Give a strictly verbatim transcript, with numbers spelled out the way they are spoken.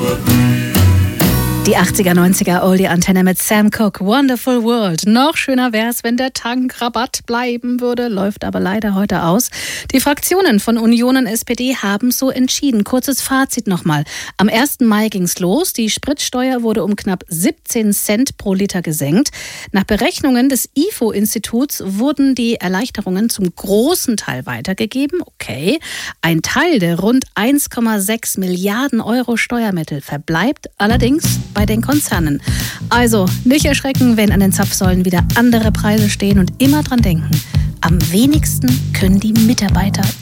Die achtziger, neunziger Oldie-Antenne mit Sam Cooke, Wonderful World. Noch schöner wär's, wenn der Tankrabatt bleiben würde, läuft aber leider heute aus. Die Fraktionen von Union und S P D haben so entschieden. Kurzes Fazit nochmal. Am ersten Mai ging's los. Die Spritsteuer wurde um knapp siebzehn Cent pro Liter gesenkt. Nach Berechnungen des I F O-Instituts wurden die Erleichterungen zum großen Teil weitergegeben. Okay. Ein Teil der rund eins Komma sechs Milliarden Euro Steuermittel verbleibt allerdings bei den Konzernen. Also nicht erschrecken, wenn an den Zapfsäulen wieder andere Preise stehen und immer dran denken. Am wenigsten können die Mitarbeiter